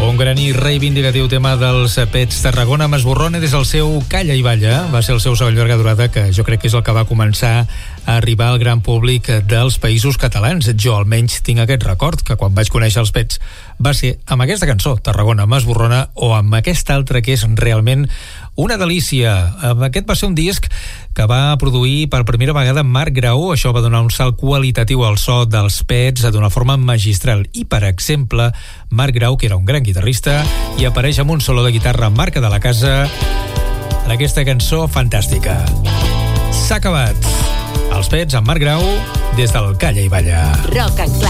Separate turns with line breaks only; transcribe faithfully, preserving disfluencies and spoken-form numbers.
un gran i reivindicatiu tema dels Pets Tarragona. Masborrone, des del seu Calla i Balla, va ser el seu segon llarga durada, que jo crec que és el que va començar a arribar al gran públic dels Països Catalans. Jo almenys tinc aquest record, que quan vaig conèixer els Pets va ser amb aquesta cançó, Tarragona, Masborrona, o amb aquesta altra que és realment una delícia. Aquest va ser un disc que va produir per primera vegada Marc Grau. Això va donar un salt qualitatiu al so dels Pets d'una forma magistral. I, per exemple, Marc Grau, que era un gran guitarrista, i apareix amb un solo de guitarra marca de la casa en aquesta cançó fantàstica. S'ha acabat. Els Pets amb Marc Grau des del Calla i Balla.
Rock and Classic.